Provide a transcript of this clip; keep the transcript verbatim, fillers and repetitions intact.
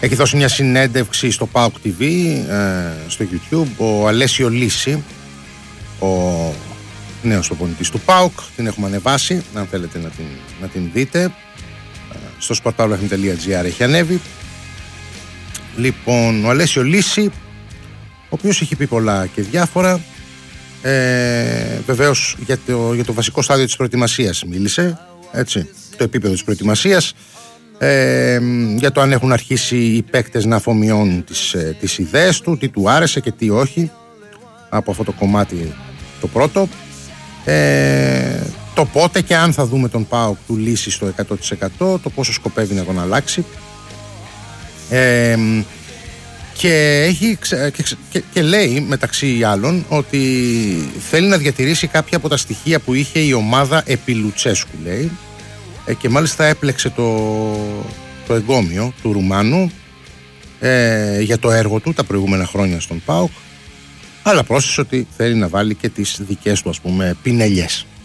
Έχει δώσει μια συνέντευξη στο ΠΑΟΚ τι βι, ε, στο YouTube, ο Αλέσιο Λύση, ο νέος προπονητής του ΠΑΟΚ. Την έχουμε ανεβάσει, αν θέλετε να την, να την δείτε. Στο sportpavlafm τελεία gr έχει ανέβει. Λοιπόν, ο Αλέσιο Λύση, ο οποίος έχει πει πολλά και διάφορα. Ε, βεβαίως για το, για το βασικό στάδιο της προετοιμασίας μίλησε, έτσι, το επίπεδο της προετοιμασίας, ε, για το αν έχουν αρχίσει οι παίκτες να αφομοιώνουν τις, τις ιδέες του, τι του άρεσε και τι όχι από αυτό το κομμάτι το πρώτο, ε, το πότε και αν θα δούμε τον ΠΑΟΚ του Λύση στο εκατό τοις εκατό, το πόσο σκοπεύει να τον αλλάξει, ε, και, έχει, και, και, και λέει μεταξύ άλλων ότι θέλει να διατηρήσει κάποια από τα στοιχεία που είχε η ομάδα επί Λουτσέσκου, λέει, ε, και μάλιστα έπλεξε το, το εγκόμιο του Ρουμάνου ε, για το έργο του τα προηγούμενα χρόνια στον ΠΑΟΚ, αλλά πρόσθεσε ότι θέλει να βάλει και τις δικές του, ας πούμε, πινελιές.